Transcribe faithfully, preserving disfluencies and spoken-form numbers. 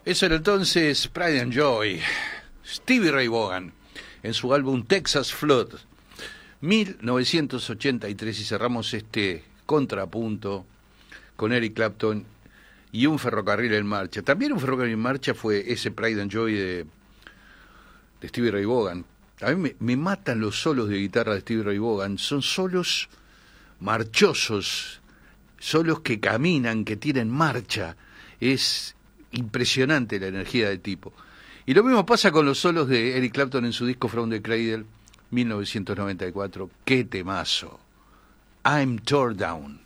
Eso era entonces Pride and Joy, Stevie Ray Vaughan, en su álbum Texas Flood, mil novecientos ochenta y tres, y cerramos este contrapunto con Eric Clapton y un ferrocarril en marcha. También un ferrocarril en marcha fue ese Pride and Joy de, de Stevie Ray Vaughan. A mí me, me matan los solos de guitarra de Stevie Ray Vaughan, son solos marchosos, solos que caminan, que tienen marcha. Es impresionante la energía del tipo. Y lo mismo pasa con los solos de Eric Clapton en su disco From the Cradle, mil novecientos noventa y cuatro. ¡Qué temazo! I'm Tore Down.